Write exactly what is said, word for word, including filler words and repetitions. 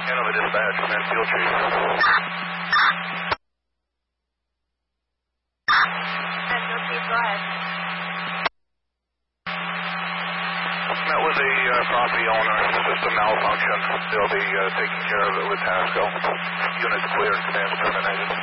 Hanover dispatch, command field chief. Field chief, go ahead. Met with the uh, property owner, system malfunction. They'll be uh, taking care of it with Tasco. Unit's clear, command's terminated.